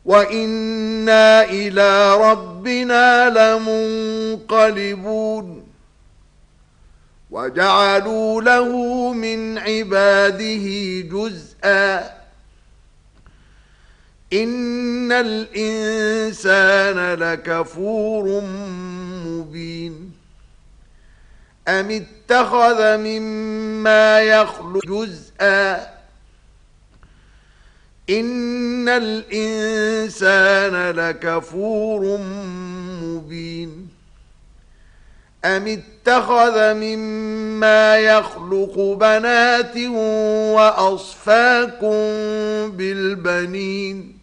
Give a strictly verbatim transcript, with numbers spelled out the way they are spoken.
وإنا إلى ربنا لمنقلبون وجعلوا له من عباده جزءا إن الإنسان لكفور مبين أم اتخذ مما يخلق جزءا إن الإنسان لكفور مبين أم اتخذ مما يخلق بنات وأصفاكم بالبنين